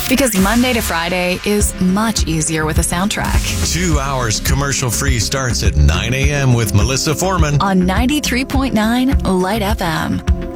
Because Monday to Friday is much easier with a soundtrack. 2 hours commercial-free starts at 9 a.m. with Melissa Foreman On 93.9 Light FM.